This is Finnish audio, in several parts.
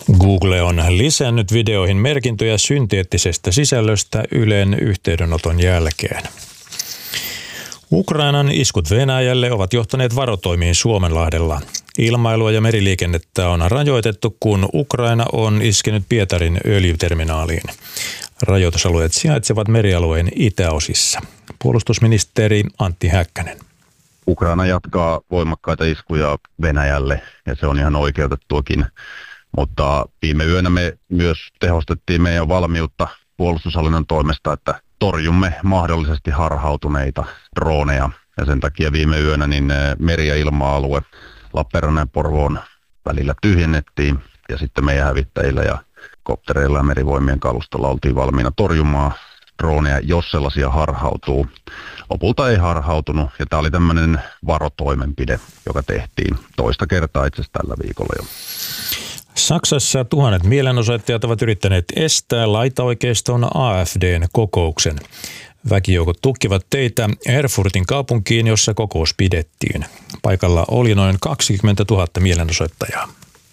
Google on lisännyt videoihin merkintöjä synteettisestä sisällöstä Ylen yhteydenoton jälkeen. Ukrainan iskut Venäjälle ovat johtaneet varotoimiin Suomenlahdella. Ilmailua ja meriliikennettä on rajoitettu, kun Ukraina on iskenyt Pietarin öljyterminaaliin. Rajoitusalueet sijaitsevat merialueen itäosissa. Puolustusministeri Antti Häkkänen. Ukraina jatkaa voimakkaita iskuja Venäjälle ja se on ihan oikeutettuakin, mutta viime yönä me myös tehostettiin meidän valmiutta puolustushallinnon toimesta, että torjumme mahdollisesti harhautuneita droneja ja sen takia viime yönä niin meri- ja ilma-alue Lappeenrannan ja Porvoon välillä tyhjennettiin ja sitten meidän hävittäjillä ja koptereilla ja merivoimien kalustolla oltiin valmiina torjumaan droneja, jos sellaisia harhautuu. Lopulta ei harhautunut ja tämä oli tämmöinen varotoimenpide, joka tehtiin toista kertaa itse asiassa tällä viikolla jo. Saksassa tuhannet mielenosoittajat ovat yrittäneet estää laitaoikeiston AfD:n kokouksen. Väkijoukot tukkivat teitä Erfurtin kaupunkiin, jossa kokous pidettiin. Paikalla oli noin 20 000 mielenosoittajaa.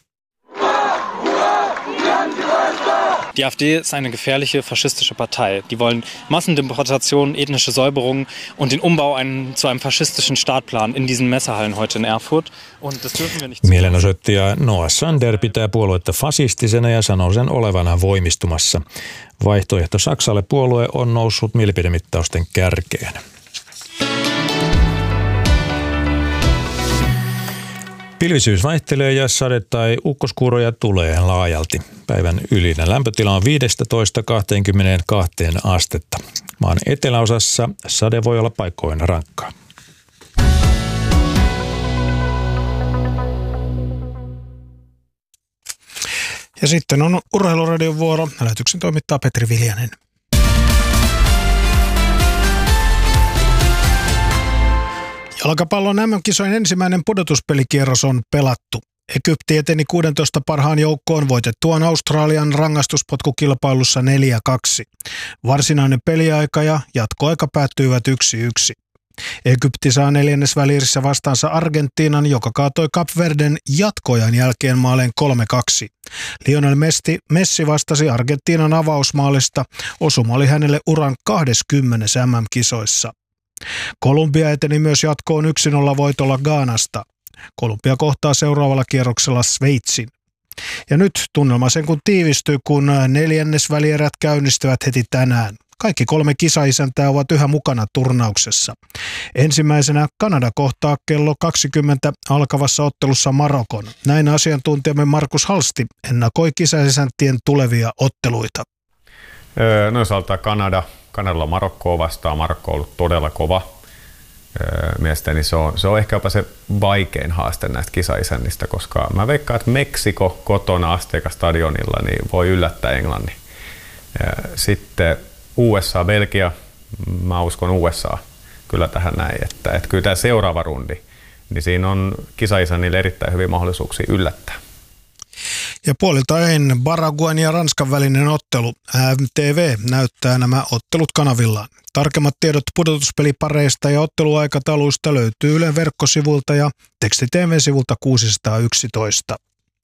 Die AfD ist eine gefährliche faschistische Partei. Die wollen Massendeportation, ethnische Säuberung und den Umbau zu einem faschistischen Staatplan in diesen Messehallen heute in Erfurt. Und das dürfen wir nicht. Mielenosoittaja Noah Sander pitää puoluetta fasistisena ja sanoo sen olevan voimistumassa. Vaihtoehto Saksalle puolue on noussut mielipidemittausten kärkeen. Pilvisyys vaihtelee ja sade- tai ukkoskuuroja tulee laajalti. Päivän ylinen lämpötila on 15–22 astetta. Maan eteläosassa sade voi olla paikkoin rankkaa. Ja sitten on Urheiluradion vuoro. Lähetyksen toimittaa Petri Viljanen. Jalkapallon MM-kisojen ensimmäinen pudotuspelikierros on pelattu. Egypti eteni 16 parhaan joukkoon voitettuaan Australian rangaistuspotkukilpailussa 4-2. Varsinainen peliaika ja jatkoaika päättyivät 1-1. Egypti saa neljännesvälierissä vastaansa Argentiinan, joka kaatoi Kap Verden jatkoajan jälkeen maaleen 3-2. Lionel Messi vastasi Argentiinan avausmaalista. Osuma oli hänelle uran 20. MM-kisoissa. Kolumbia eteni myös jatkoon 1-0 voitolla Ghanasta. Kolumbia kohtaa seuraavalla kierroksella Sveitsin. Ja nyt tunnelma sen kun tiivistyy, kun neljännesvälierät käynnistyvät heti tänään. Kaikki 3 kisaisäntää ovat yhä mukana turnauksessa. Ensimmäisenä Kanada kohtaa kello 20 alkavassa ottelussa Marokon. Näin asiantuntijamme Markus Halsti ennakoi kisaisäntien tulevia otteluita. No jos aloittaa Kanadalla Marokkoa vastaan. Marokko on ollut todella kova. Mielestäni se on ehkä jopa se vaikein haaste näistä kisaisännistä, koska mä veikkaan, että Meksiko kotona Azteca-stadionilla niin voi yllättää Englannin. Sitten USA, Belgia, mä uskon USA kyllä tähän näin, että kyllä tämä seuraava rundi, niin siinä on kisaisännille erittäin hyviä mahdollisuuksia yllättää. Ja puoliltaen Paraguayn ja Ranskan välinen ottelu. MTV näyttää nämä ottelut kanavillaan. Tarkemmat tiedot pudotuspelipareista ja otteluaikatauluista löytyy Ylen verkkosivulta ja teksti-TV-sivulta 611.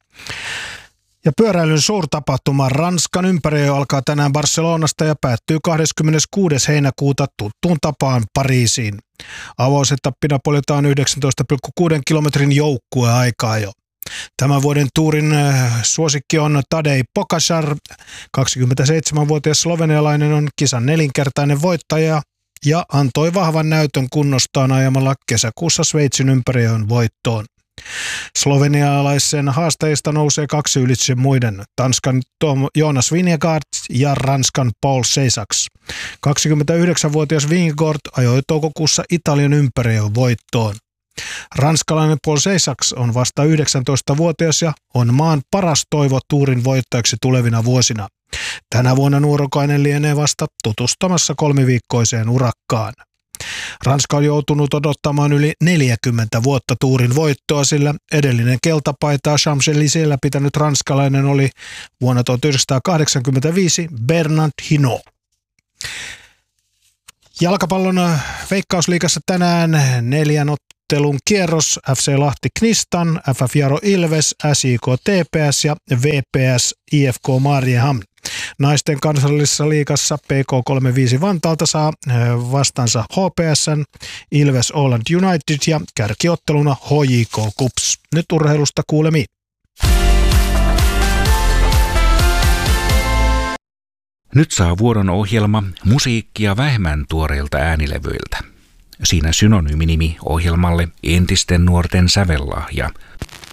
Ja pyöräilyn suurtapahtuma Ranskan ympäriö alkaa tänään Barcelonasta ja päättyy 26. heinäkuuta tuttuun tapaan Pariisiin. Avausetappi poljetaan 19,6 kilometrin joukkueaikaa jo. Tämän vuoden tuurin suosikki on Tadej Pogačar. 27-vuotias slovenialainen on kisan 4-kertainen voittaja ja antoi vahvan näytön kunnostaan ajamalla kesäkuussa Sveitsin ympäriön voittoon. Slovenialaisen haastajista nousee 2 ylitse muiden, Tanskan Jonas Vingegaard ja Ranskan Paul Seisax. 29-vuotias Vingegaard ajoi toukokuussa Italian ympäriön voittoon. Ranskalainen Paul Seisax on vasta 19-vuotias ja on maan paras toivo tuurin voittajaksi tulevina vuosina. Tänä vuonna nuorukainen lienee vasta tutustumassa 3-viikkoiseen urakkaan. Ranska on joutunut odottamaan yli 40 vuotta tuurin voittoa, sillä edellinen keltapaitaa Champs-Élysées pitänyt ranskalainen oli vuonna 1985 Bernard Hinault. Jalkapallon Veikkausliigassa tänään 4 ottelun kierros FC Lahti Knistan, FF Jaro Ilves, SJK TPS ja VPS IFK Mariehamn. Naisten kansallisessa liigassa PK35 Vantaalta saa vastansa HPS:n, Ilves Åland United ja kärkiotteluna HJK KuPS. Nyt urheilusta kuulemiin. Nyt saa vuoron ohjelma musiikkia vähemmän tuoreilta äänilevyiltä. Siinä synonyyminimi ohjelmalle entisten nuorten sävellahja.